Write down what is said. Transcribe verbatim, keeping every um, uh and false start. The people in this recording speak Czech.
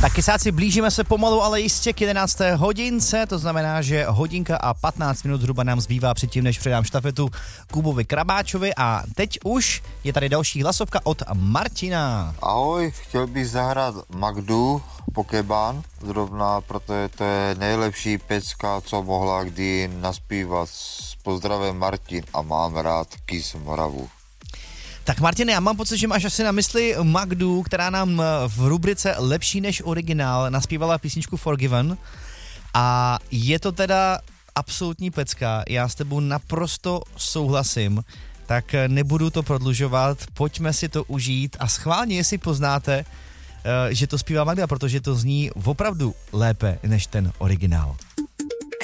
Tak kysáci, blížíme se pomalu, ale jistě k jedenácté hodince, to znamená, že hodinka a patnáct minut zhruba nám zbývá předtím, než předám štafetu Kubovi Krabáčovi a teď už je tady další hlasovka od Martina. Ahoj, chtěl bych zahrát Magdu Pokebán, zrovna protože to je nejlepší pecka, co mohla kdy naspívat. S pozdravem Martin a mám rád Kiss Moravu. Tak Martine, já mám pocit, že máš asi na mysli Magdu, která nám v rubrice Lepší než originál naspívala písničku Forgiven a je to teda absolutní pecka, já s tebou naprosto souhlasím, tak nebudu to prodlužovat, pojďme si to užít a schválně, jestli poznáte, že to zpívá Magda, protože to zní opravdu lépe než ten originál.